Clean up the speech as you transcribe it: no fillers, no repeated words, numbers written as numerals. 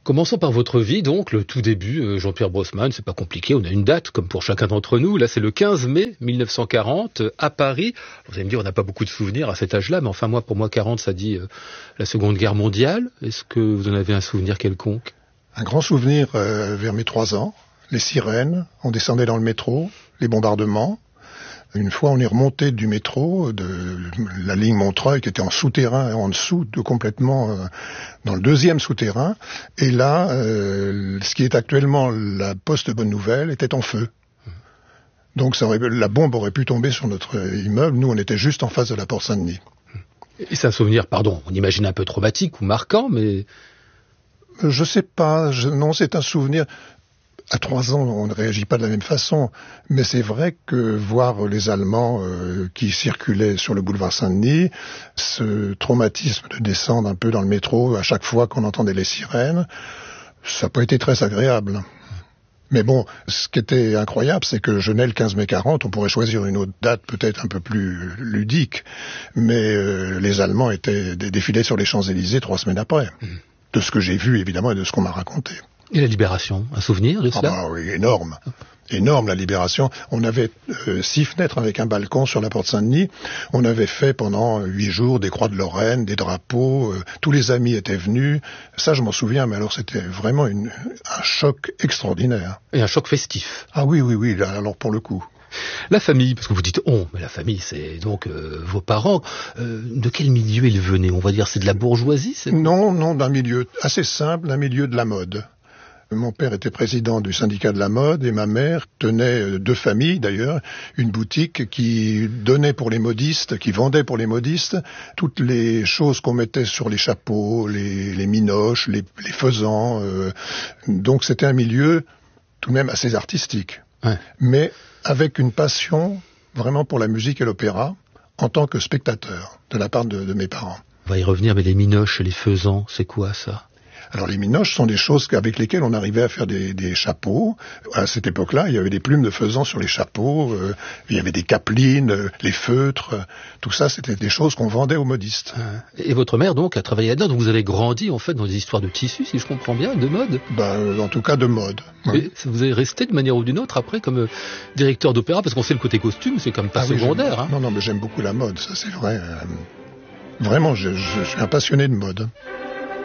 Commençons par votre vie, donc, le tout début, Jean-Pierre Brossman, c'est pas compliqué, on a une date, comme pour chacun d'entre nous. Là, c'est le 15 mai 1940, à Paris. Vous allez me dire, on n'a pas beaucoup de souvenirs à cet âge-là, mais enfin, pour moi, 40, ça dit la Seconde Guerre mondiale. Est-ce que vous en avez un souvenir quelconque? Un grand souvenir vers mes 3 ans. Les sirènes, on descendait dans le métro, les bombardements. Une fois, on est remonté du métro, de la ligne Montreuil, qui était en souterrain, en dessous, complètement dans le 2e souterrain. Et là, ce qui est actuellement la Poste Bonne Nouvelle était en feu. Donc la bombe aurait pu tomber sur notre immeuble. Nous, on était juste en face de la Porte Saint-Denis. Et c'est un souvenir, on imagine un peu traumatique ou marquant, mais... Je sais pas, non, c'est un souvenir... À 3 ans, on ne réagit pas de la même façon, mais c'est vrai que voir les Allemands qui circulaient sur le boulevard Saint-Denis, ce traumatisme de descendre un peu dans le métro à chaque fois qu'on entendait les sirènes, ça n'a pas été très agréable. Mais bon, ce qui était incroyable, c'est que je nais le 15 mai 40, on pourrait choisir une autre date peut-être un peu plus ludique, mais les Allemands défilaient sur les Champs-Élysées 3 semaines après, de ce que j'ai vu évidemment et de ce qu'on m'a raconté. Et la Libération, un souvenir de cela? Oui, énorme. Énorme, la Libération. On avait 6 fenêtres avec un balcon sur la Porte Saint-Denis. On avait fait pendant 8 jours des croix de Lorraine, des drapeaux. Tous les amis étaient venus. Ça, je m'en souviens, mais alors c'était vraiment un choc extraordinaire. Et un choc festif. Ah oui, là, alors pour le coup. La famille, parce que vous dites on, mais la famille, c'est donc vos parents. De quel milieu ils venaient? On va dire c'est de la bourgeoisie? Non, d'un milieu assez simple, d'un milieu de la mode. Mon père était président du syndicat de la mode et ma mère tenait 2 familles d'ailleurs, une boutique qui donnait pour les modistes, qui vendait pour les modistes toutes les choses qu'on mettait sur les chapeaux, les minoches, les faisans. Donc c'était un milieu tout de même assez artistique, mais avec une passion vraiment pour la musique et l'opéra en tant que spectateur de la part de mes parents. On va y revenir, mais les minoches et les faisans, c'est quoi ça? Alors les minoches sont des choses avec lesquelles on arrivait à faire des chapeaux. À cette époque-là, il y avait des plumes de faisan sur les chapeaux, il y avait des capelines, les feutres, tout ça c'était des choses qu'on vendait aux modistes. Et votre mère donc a travaillé là-dedans, donc vous avez grandi en fait dans des histoires de tissus, si je comprends bien, de mode? En tout cas de mode. Et vous avez resté de manière ou d'une autre après comme directeur d'opéra, parce qu'on sait le côté costume, c'est comme pas secondaire. Non, mais j'aime beaucoup la mode, ça c'est vrai. Vraiment, je suis un passionné de mode.